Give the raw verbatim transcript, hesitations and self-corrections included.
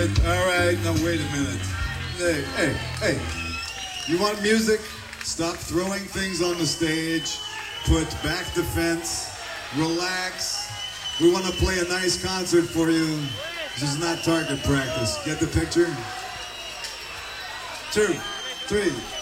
All right, now wait a minute. Hey, hey, hey. You want music? Stop throwing things on the stage. Put back the fence. Relax. We want to play a nice concert for you. This is not target practice. Get the picture? Two, three.